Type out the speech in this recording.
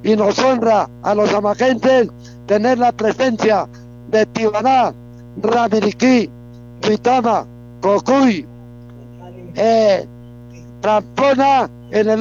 y nos honra a los amagenses tener la presencia de Tibaná, Ramiriquí, Tuitama, Cocuy, Trampona en el